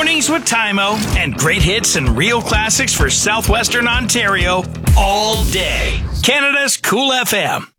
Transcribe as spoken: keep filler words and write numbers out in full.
Mornings with Tymo, and great hits and real classics for Southwestern Ontario all day. Canada's Cool F M.